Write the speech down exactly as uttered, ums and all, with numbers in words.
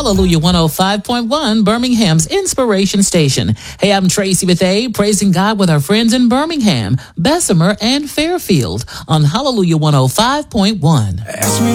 Hallelujah one oh five point one, Birmingham's Inspiration Station. Hey, I'm Tracy with A, praising God with our friends in Birmingham, Bessemer, and Fairfield on Hallelujah one oh five point one. Ask me